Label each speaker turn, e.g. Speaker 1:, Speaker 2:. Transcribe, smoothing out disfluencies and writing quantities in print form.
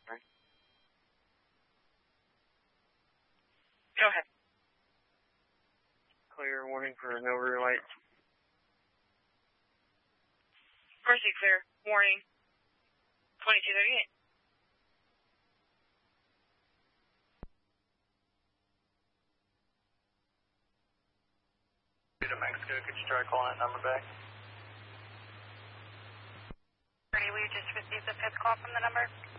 Speaker 1: Right. Go ahead. Clear, warning for no rear light. Mercy clear, warning. 2238.
Speaker 2: To Mexico, could you try calling that number back?
Speaker 3: We just received the 5th call from the number.